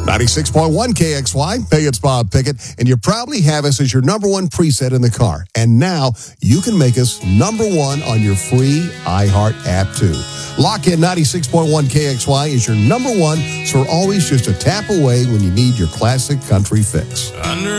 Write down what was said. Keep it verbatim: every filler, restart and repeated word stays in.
ninety-six point one K X Y. Hey, it's Bob Pickett, and you probably have us as your number one preset in the car. And now you can make us number one on your free iHeart app, too. Lock in ninety-six point one K X Y is your number one, so we're always just a tap away when you need your classic country fix. Under